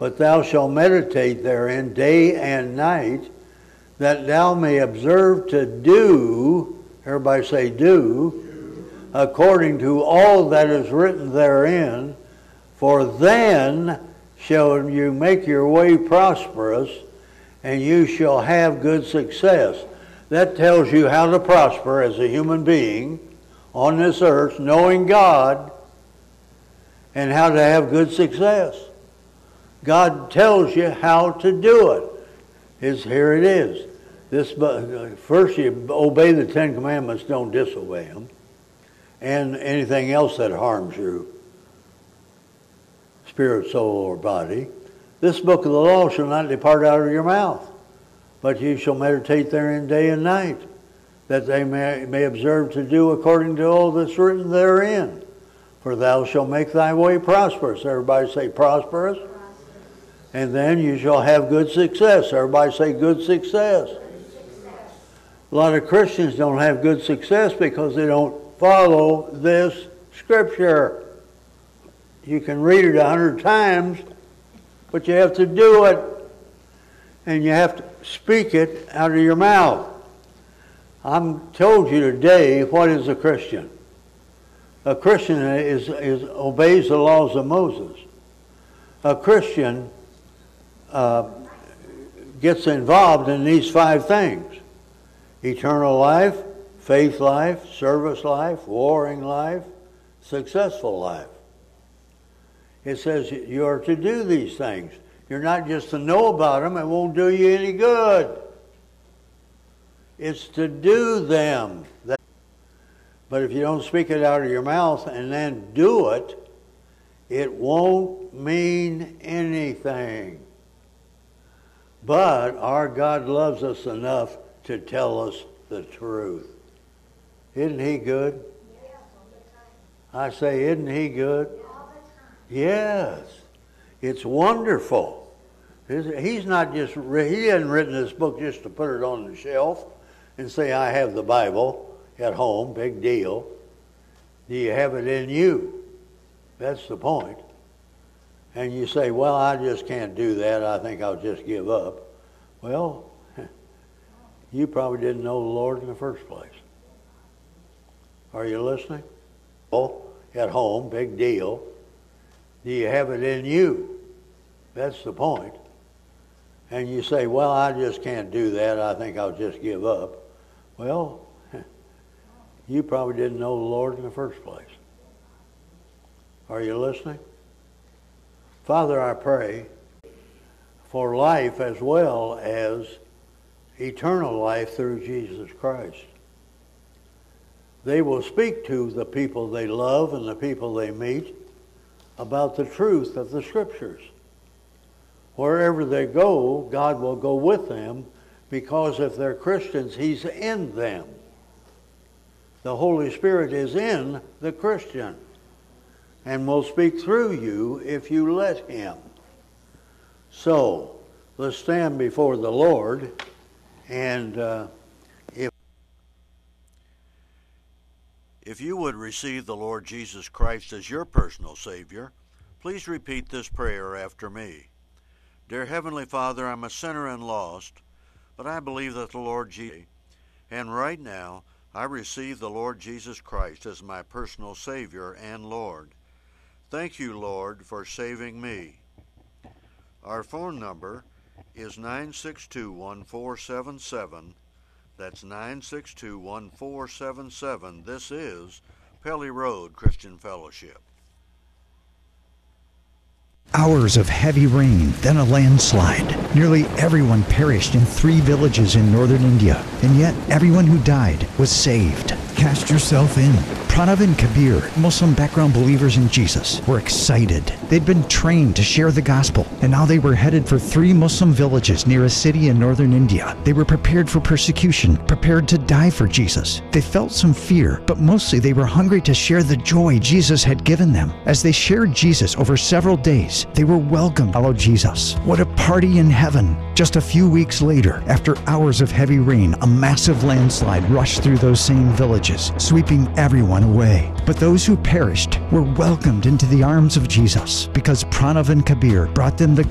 but thou shalt meditate therein day and night, that thou may observe to do, everybody say do, according to all that is written therein, for then shall you make your way prosperous, and you shall have good success. That tells you how to prosper as a human being on this earth, knowing God, and how to have good success. God tells you how to do it. Here it is. First you obey the Ten Commandments, don't disobey them, and anything else that harms you, spirit, soul, or body. This book of the law shall not depart out of your mouth, but you shall meditate therein day and night, that they may observe to do according to all that's written therein. For thou shalt make thy way prosperous. Everybody say prosperous. And then you shall have good success. Everybody say good success. A lot of Christians don't have good success because they don't follow this scripture. You can read it 100 times, but you have to do it. And you have to speak it out of your mouth. I'm told you today, what is a Christian? A Christian obeys the laws of Moses. A Christian gets involved in these 5 things: eternal life, faith life, service life, warring life, successful life. It says you are to do these things. You're not just to know about them. It won't do you any good. It's to do them. But if you don't speak it out of your mouth and then do it, it won't mean anything. But our God loves us enough to tell us the truth. Isn't he good? I say, isn't he good? Yes. It's wonderful. He's not just, he hasn't written this book just to put it on the shelf and say, I have the Bible at home, big deal. Do you have it in you? That's the point. And you say, well, I just can't do that. I think I'll just give up. Well, you probably didn't know the Lord in the first place. Are you listening? At home, big deal. Do you have it in you? That's the point. And you say, well, I just can't do that. I think I'll just give up. Well, you probably didn't know the Lord in the first place. Are you listening? Father, I pray for life as well as eternal life through Jesus Christ. They will speak to the people they love and the people they meet about the truth of the Scriptures. Wherever they go, God will go with them, because if they're Christians, He's in them. The Holy Spirit is in the Christian and will speak through you if you let Him. So, let's stand before the Lord, and if you would receive the Lord Jesus Christ as your personal Savior, please repeat this prayer after me. Dear Heavenly Father, I'm a sinner and lost, but I believe that the Lord Jesus, and right now I receive the Lord Jesus Christ as my personal Savior and Lord. Thank you, Lord, for saving me. Our phone number is 962-1477. That's 962-1477. This is Pelly Road Christian Fellowship. Hours of heavy rain, then a landslide. Nearly everyone perished in 3 villages in northern India, and yet everyone who died was saved. Cast yourself in. Pranav and Kabir, Muslim background believers in Jesus, were excited. They'd been trained to share the gospel, and now they were headed for 3 Muslim villages near a city in northern India. They were prepared for persecution, prepared to die for Jesus. They felt some fear, but mostly they were hungry to share the joy Jesus had given them. As they shared Jesus over several days, they were welcomed to follow Jesus. What a party in heaven! Just a few weeks later, after hours of heavy rain, a massive landslide rushed through those same villages, sweeping everyone away. But those who perished were welcomed into the arms of Jesus because Pranav and Kabir brought them the